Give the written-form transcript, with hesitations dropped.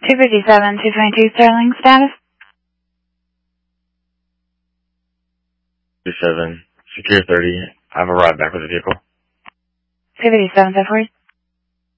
257, 222 Sterling, status? 27, Secure 30. I've arrived back with the vehicle. 257, 740.